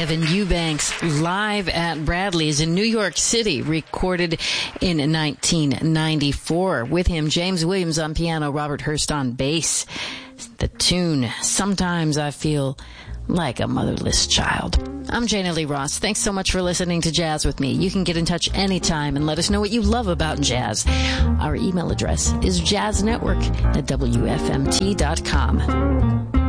Evan Eubanks live at Bradley's in New York City, recorded in 1994. With him, James Williams on piano, Robert Hurst on bass. The tune, Sometimes I Feel Like a Motherless Child. I'm Jana Lee Ross. Thanks so much for listening to Jazz with me. You can get in touch anytime and let us know what you love about jazz. Our email address is jazznetwork@wfmt.com.